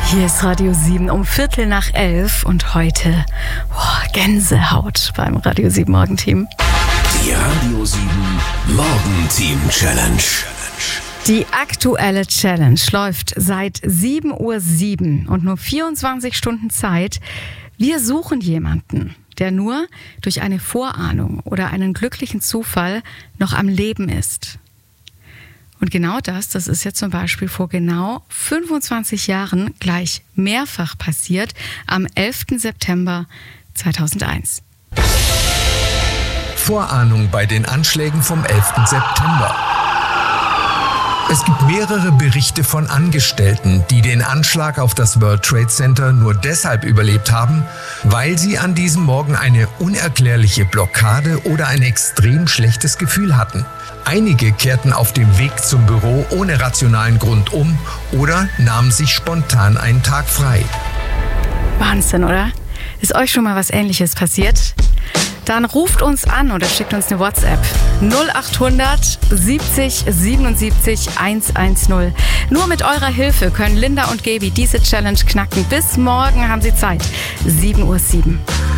Hier ist Radio 7 um 11:15 und heute Gänsehaut beim Radio 7 Morgenteam. Die Radio 7 Morgenteam Challenge. Die aktuelle Challenge läuft seit 7:07 Uhr und nur 24 Stunden Zeit. Wir suchen jemanden, der nur durch eine Vorahnung oder einen glücklichen Zufall noch am Leben ist. Und genau das ist jetzt zum Beispiel vor genau 25 Jahren gleich mehrfach passiert, am 11. September 2001. Vorahnung bei den Anschlägen vom 11. September. Es gibt mehrere Berichte von Angestellten, die den Anschlag auf das World Trade Center nur deshalb überlebt haben, weil sie an diesem Morgen eine unerklärliche Blockade oder ein extrem schlechtes Gefühl hatten. Einige kehrten auf dem Weg zum Büro ohne rationalen Grund um oder nahmen sich spontan einen Tag frei. Wahnsinn, oder? Ist euch schon mal was Ähnliches passiert? Dann ruft uns an oder schickt uns eine WhatsApp. 0800 70 77 110. Nur mit eurer Hilfe können Linda und Gaby diese Challenge knacken. Bis morgen haben sie Zeit. 7:07 Uhr.